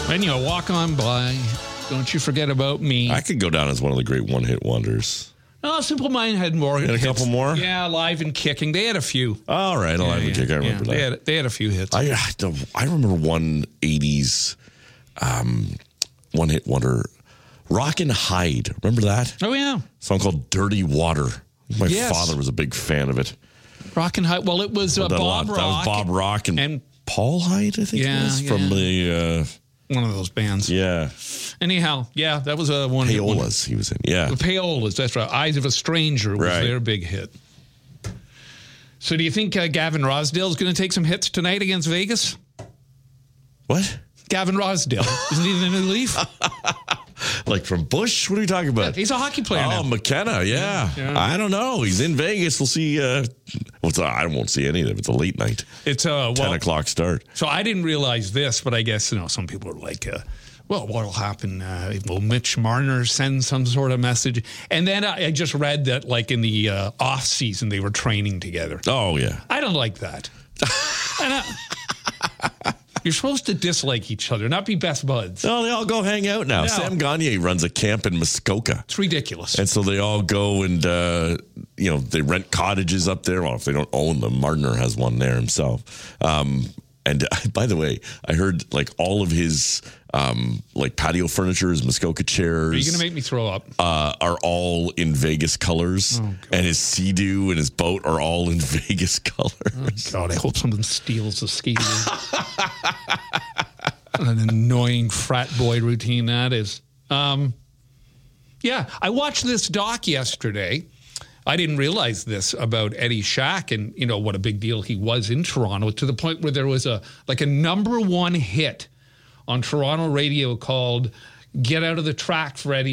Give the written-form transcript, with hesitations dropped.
And you walk on by. Don't you forget about me. I could go down as one of the great one-hit wonders. Oh, Simple Mind had more. Had a couple more? Yeah, Alive and Kicking. They had a few. All right, Alive and Kicking. I remember that. They had a few hits. I remember one 80s one-hit wonder, Rockin' Hyde. Remember that? Oh, yeah. A song called Dirty Water. My father was a big fan of it. Rockin' Hyde. Well, it was Bob Rock. That was Bob Rock and Paul Hyde, I think it was, from the... one of those bands. Yeah. Anyhow, that was a one. Payolas he was in, yeah. The Payolas, that's right. Eyes of a Stranger was their big hit. So do you think Gavin Rossdale is going to take some hits tonight against Vegas? What? Gavin Rossdale. Isn't he the new Leaf? Like from Bush? What are you talking about? Yeah, he's a hockey player now. Oh, McKenna, yeah. I don't know. He's in Vegas. We'll see. I won't see any of it. It's a late night. It's 10 o'clock start. So I didn't realize this, but I guess, some people are like, what will happen? Will Mitch Marner send some sort of message? And then I just read that, like, in the off season, they were training together. Oh, yeah. I don't like that. You're supposed to dislike each other, not be best buds. No, they all go hang out now. No. Sam Gagner runs a camp in Muskoka. It's ridiculous. And so they all go and, they rent cottages up there. Well, if they don't own them, Marner has one there himself. And by the way, I heard like all of his patio furniture, his Muskoka chairs. Are you going to make me throw up? Are all in Vegas colors. Oh, and his Sea-Doo and his boat are all in Vegas colors. Oh, God, I hope someone steals the Sea-Doo. An annoying frat boy routine that is. I watched this doc yesterday. I didn't realize this about Eddie Shack and, what a big deal he was in Toronto, to the point where there was a number one hit on Toronto radio called Get Out of the Track for Eddie